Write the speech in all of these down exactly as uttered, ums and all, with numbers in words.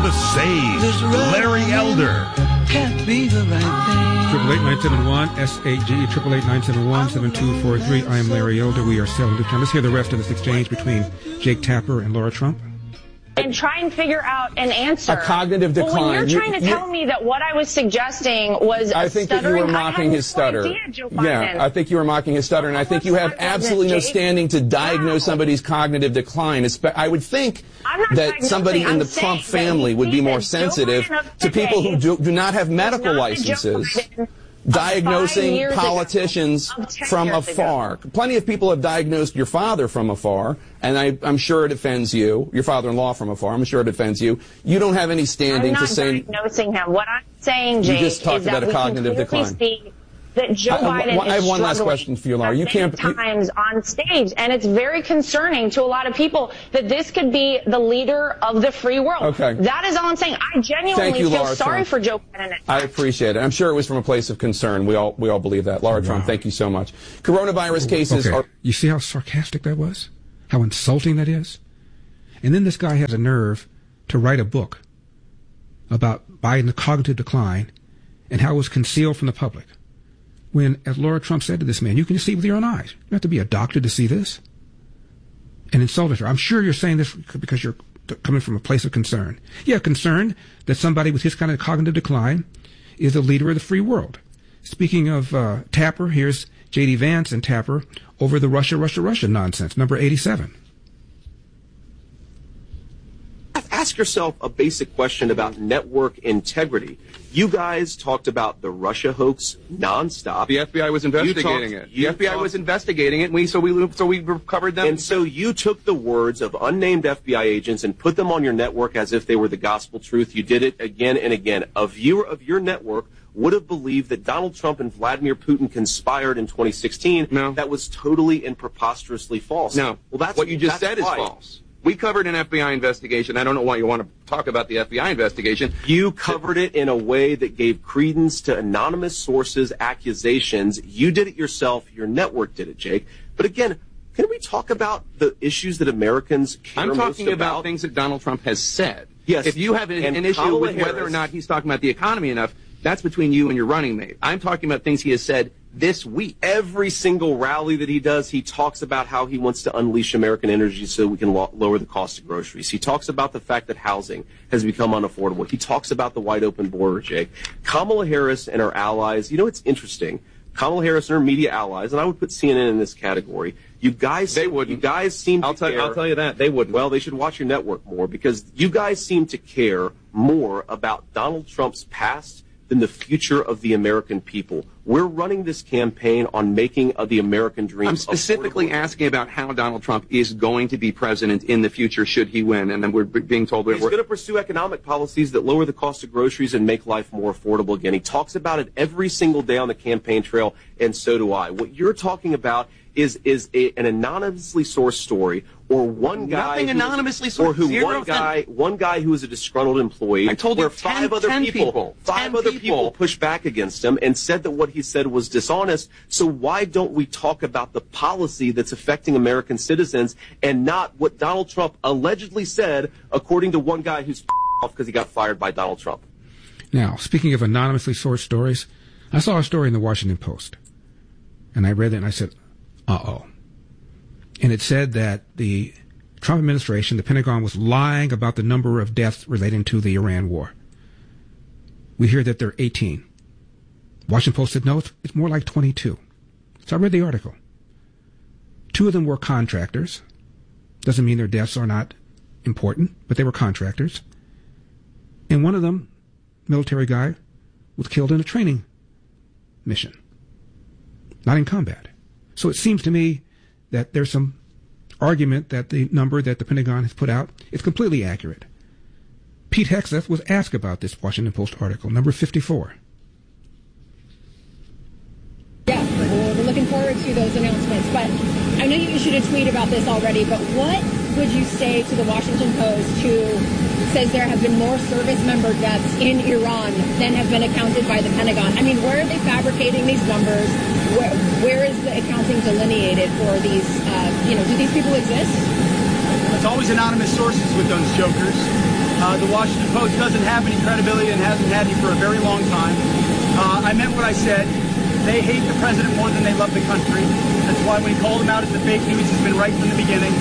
the sage, Larry Elder. Can't be the right thing. Triple eight nine seven one S A G triple eight nine seven one seven two four three. I am Larry Elder. We are selling the time. Let's hear the rest of this exchange between Jake Tapper and Laura Trump. And try and figure out an answer. A cognitive decline. Well, when you're trying you, to tell me that what I was suggesting was I think that you were mocking his stutter. Idea, yeah, I think you were mocking his stutter, and I think you have absolutely no standing to diagnose somebody's cognitive decline. I would think that somebody in the Trump family would be more sensitive to people who do, do not have medical licenses. Diagnosing politicians from afar. Plenty of people have diagnosed your father from afar, and I, I'm sure it offends you. Your father-in-law from afar. I'm sure it offends you. You don't have any standing to say. I'm not diagnosing him. What I'm saying, Jake, you just talked is about that a cognitive we can decline. See that Joe I, Biden I, I have is one last question for you, Laura. You can't times on stage, and it's very concerning to a lot of people that this could be the leader of the free world. Okay. That is all I'm saying. I genuinely you, feel Laura sorry Trump. for Joe Biden. I appreciate it. I'm sure it was from a place of concern. We all we all believe that. Laura wow. Trump, thank you so much. Coronavirus cases okay. are. You see how sarcastic that was? How insulting that is? And then this guy has a nerve to write a book about Biden's cognitive decline and how it was concealed from the public. When, as Laura Trump said to this man, you can see with your own eyes. You don't have to be a doctor to see this. And insulted her. I'm sure you're saying this because you're coming from a place of concern. Yeah, concerned that somebody with his kind of cognitive decline is the leader of the free world. Speaking of uh, Tapper, here's J D. Vance and Tapper over the Russia, Russia, Russia nonsense, number eighty-seven. Ask yourself a basic question about network integrity. You guys talked about the Russia hoax nonstop. The F B I was investigating talked, it. The F B I talked, was investigating it, and we so we so we recovered them. And so you took the words of unnamed F B I agents and put them on your network as if they were the gospel truth. You did it again and again. A viewer of your network would have believed that Donald Trump and Vladimir Putin conspired in twenty sixteen. No. That was totally and preposterously false. No. Well, that's what you just that's said why. is false. We covered an F B I investigation. I don't know why you want to talk about the F B I investigation. You covered it in a way that gave credence to anonymous sources' accusations. You did it yourself. Your network did it, Jake. But again, can we talk about the issues that Americans care I'm most talking about? about things that Donald Trump has said. Yes. If you have an, an issue Kamala with Harris, whether or not he's talking about the economy enough, that's between you and your running mate. I'm talking about things he has said this week. Every single rally that he does, he talks about how he wants to unleash American energy so we can lo- lower the cost of groceries. He talks about the fact that housing has become unaffordable. He talks about the wide open border, Jake. Kamala Harris and her allies, you know, it's interesting. Kamala Harris and her media allies, and I would put C N N in this category. You guys, they wouldn't. You guys seem to I'll tell, care. I'll tell you that they wouldn't. Well, they should watch your network more because you guys seem to care more about Donald Trump's past than the future of the American people. We're running this campaign on making uh, the American dream. I'm specifically affordable. asking about how Donald Trump is going to be president in the future should he win, and then we're being told that he's we're going to pursue economic policies that lower the cost of groceries and make life more affordable again. He talks about it every single day on the campaign trail, and so do I. What you're talking about is is a, an anonymously sourced story, or one guy Nothing anonymously sourced, or who zero one guy one guy who is a disgruntled employee. I told you where ten, five other ten people, people five ten other people. people pushed back against him and said that what he said was dishonest. So why don't we talk about the policy that's affecting American citizens and not what Donald Trump allegedly said, according to one guy who's off because he got fired by Donald Trump? Now, speaking of anonymously sourced stories, I saw a story in the Washington Post, and I read it and I said, uh-oh. And it said that the Trump administration, the Pentagon, was lying about the number of deaths relating to the Iran war. We hear that there are eighteen. Washington Post said, no, it's, it's more like twenty-two. So I read the article. Two of them were contractors. Doesn't mean their deaths are not important, but they were contractors. And one of them, military guy, was killed in a training mission, not in combat. So it seems to me that there's some argument that the number that the Pentagon has put out is completely accurate. Pete Hegseth was asked about this Washington Post article, number fifty-four. Yeah, well, we're looking forward to those announcements. But I know you issued a tweet about this already, but what would you say to the Washington Post who says there have been more service member deaths in Iran than have been accounted by the Pentagon? I mean, where are they fabricating these numbers? Where, where is the accounting delineated for these, uh, you know, do these people exist? It's always anonymous sources with those jokers. Uh, the Washington Post doesn't have any credibility and hasn't had any for a very long time. Uh, I meant what I said. They hate the president more than they love the country. That's why when he called him out as the fake news, he's been right from the beginning.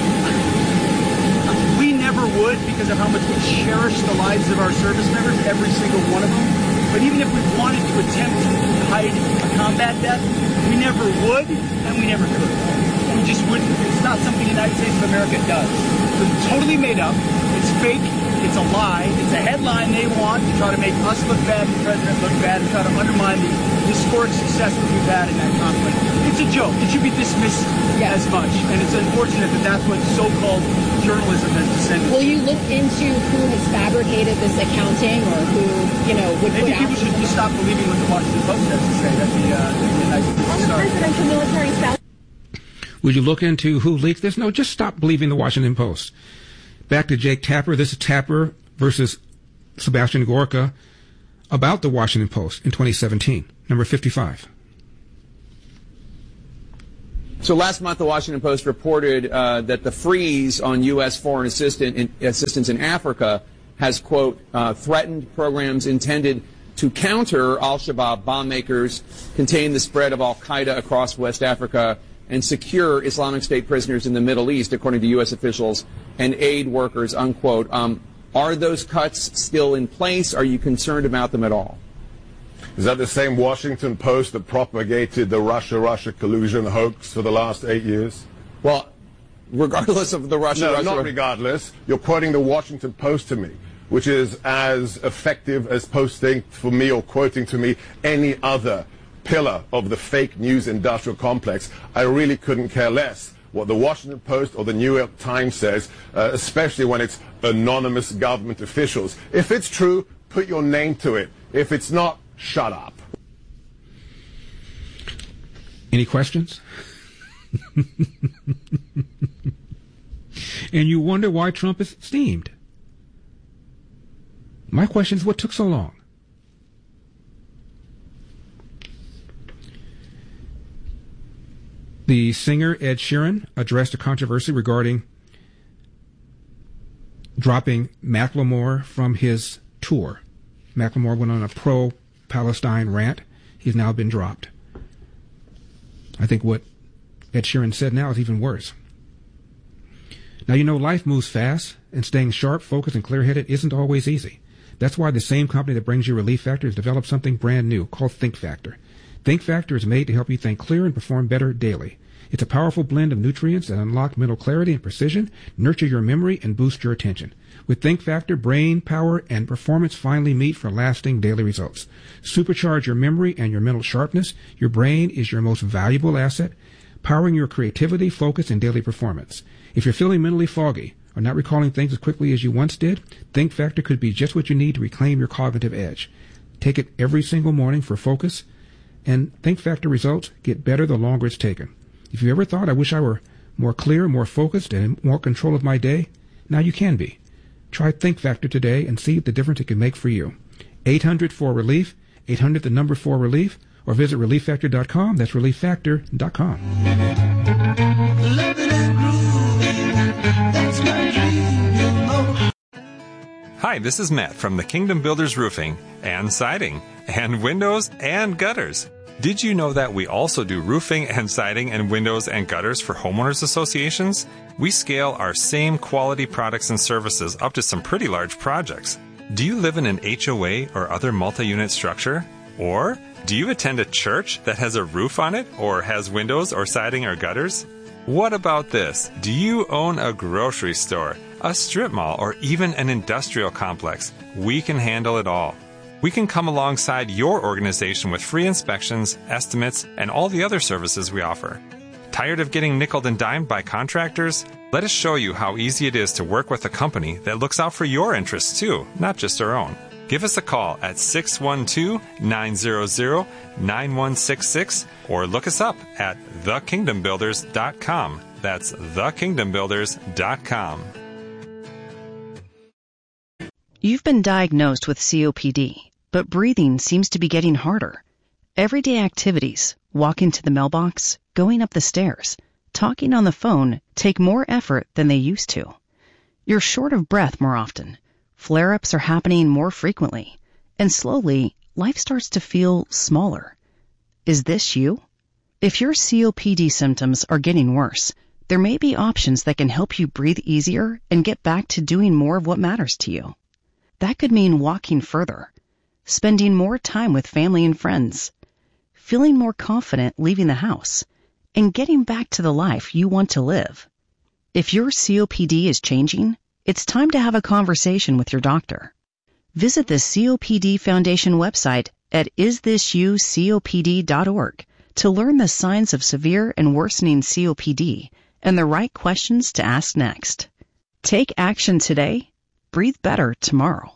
We never would because of how much we cherish the lives of our service members, every single one of them. But even if we wanted to attempt to hide a combat death, we never would and we never could. We just wouldn't. It's not something the United States of America does. It's totally made up. It's fake. It's a lie. It's a headline they want to try to make us look bad, the president look bad, and try to undermine the historic success that we've had in that conflict. It's a joke. It should be dismissed yeah. as much. And it's unfortunate that that's what so-called journalism has descended. Will you look into who has fabricated this accounting or who, you know, would Maybe put people out should just stop believing what the Washington Post has to say. That'd be, uh, that'd be a nice place to start. Presidential military salary. Would you look into who leaked this? No, just stop believing the Washington Post. Back to Jake Tapper. This is Tapper versus Sebastian Gorka about the Washington Post in twenty seventeen, number fifty-five. So last month, the Washington Post reported uh, that the freeze on U S foreign assistant in, assistance in Africa has, quote, uh, threatened programs intended to counter al-Shabaab bomb makers, contain the spread of al-Qaeda across West Africa, and secure Islamic State prisoners in the Middle East, according to U S officials, and aid workers, unquote. Um, are those cuts still in place? Are you concerned about them at all? Is that the same Washington Post that propagated the Russia-Russia collusion hoax for the last eight years? Well, regardless of the Russia-Russia... No, not regardless. You're quoting the Washington Post to me, which is as effective as posting for me or quoting to me any other pillar of the fake news industrial complex. I really couldn't care less what the Washington Post or the New York Times says, uh, especially when it's anonymous government officials. If it's true, put your name to it. If it's not, shut up. Any questions? And you wonder why Trump is steamed. My question is, what took so long? The singer Ed Sheeran addressed a controversy regarding dropping Macklemore from his tour. Macklemore went on a pro-Palestine rant. He's now been dropped. I think what Ed Sheeran said now is even worse. Now, you know, life moves fast, and staying sharp, focused, and clear-headed isn't always easy. That's why the same company that brings you Relief Factor has developed something brand new called Think Factor. Think Factor is made to help you think clear and perform better daily. It's a powerful blend of nutrients that unlock mental clarity and precision, nurture your memory, and boost your attention. With Think Factor, brain power and performance finally meet for lasting daily results. Supercharge your memory and your mental sharpness. Your brain is your most valuable asset, powering your creativity, focus, and daily performance. If you're feeling mentally foggy or not recalling things as quickly as you once did, Think Factor could be just what you need to reclaim your cognitive edge. Take it every single morning for focus, and Think Factor results get better the longer it's taken. If you ever thought, I wish I were more clear, more focused, and in more control of my day, now you can be. Try Think Factor today and see the difference it can make for you. eight hundred four relief, eight hundred the number four relief, or visit relief factor dot com. That's relief factor dot com. Hi, this is Matt from the Kingdom Builders Roofing and Siding and Windows and Gutters. Did you know that we also do roofing and siding and windows and gutters for homeowners associations? We scale our same quality products and services up to some pretty large projects. Do you live in an H O A or other multi-unit structure? Or do you attend a church that has a roof on it or has windows or siding or gutters? What about this? Do you own a grocery store, a strip mall, or even an industrial complex? We can handle it all. We can come alongside your organization with free inspections, estimates, and all the other services we offer. Tired of getting nickeled and dimed by contractors? Let us show you how easy it is to work with a company that looks out for your interests too, not just our own. Give us a call at six one two, nine zero zero, nine one six six or look us up at the kingdom builders dot com. That's the kingdom builders dot com. You've been diagnosed with C O P D, but breathing seems to be getting harder. Everyday activities, walking to the mailbox, going up the stairs, talking on the phone take more effort than they used to. You're short of breath more often. Flare-ups are happening more frequently, and slowly, life starts to feel smaller. Is this you? If your C O P D symptoms are getting worse, there may be options that can help you breathe easier and get back to doing more of what matters to you. That could mean walking further, spending more time with family and friends, feeling more confident leaving the house, and getting back to the life you want to live. If your C O P D is changing, it's time to have a conversation with your doctor. Visit the C O P D Foundation website at is this you C O P D dot org to learn the signs of severe and worsening C O P D and the right questions to ask next. Take action today. Breathe better tomorrow.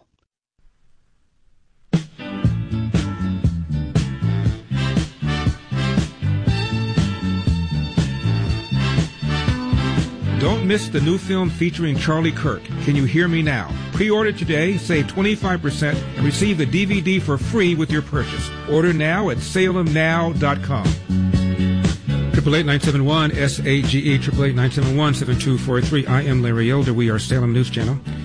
Don't miss the new film featuring Charlie Kirk, Can You Hear Me Now? Pre-order today, save twenty-five percent, and receive the D V D for free with your purchase. Order now at salem now dot com. Triple eight nine seven one S A G E, triple eight nine seven one seven two four three. I am Larry Elder. We are Salem News Channel.